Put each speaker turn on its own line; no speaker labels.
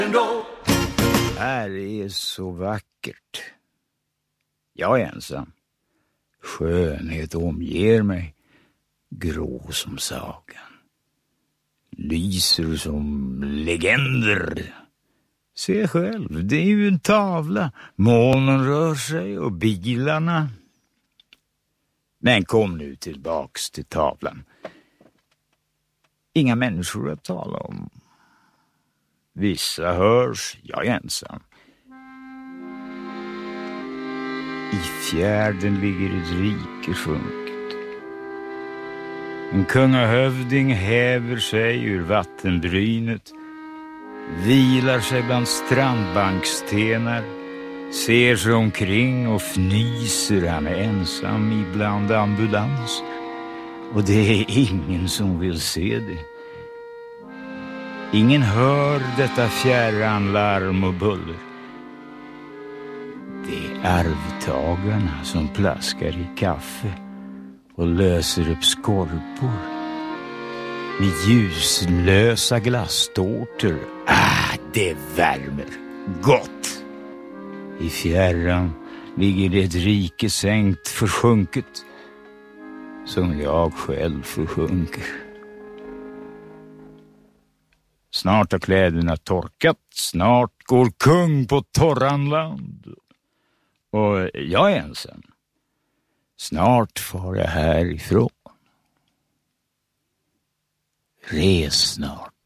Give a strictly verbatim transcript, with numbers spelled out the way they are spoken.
Här är så vackert. Jag är ensam. Skönhet omger mig. Grå som sagan. Lyser som legender. Se själv, det är ju en tavla. Molnen rör sig och bilarna. Men kom nu tillbaks till tavlan. Inga människor att tala om. Vissa hörs, jag är ensam. I fjärden ligger ett rike sjunket. En kungahövding häver sig ur vattenbrynet. Vilar sig bland strandbankstenar. Ser sig omkring och fnyser. Han är ensam ibland ambulans. Och det är ingen som vill se det. Ingen hör detta fjärran larm och buller. Det är arvtagarna som plaskar i kaffe och löser upp skorpor med ljuslösa glasstårtor. Ah, det värmer gott. I fjärran ligger det ett rike sänkt försjunket som jag själv försjunker. Snart har kläderna torkat, snart går kung på torran land. Och jag är ensam. Snart far jag härifrån. Res snart.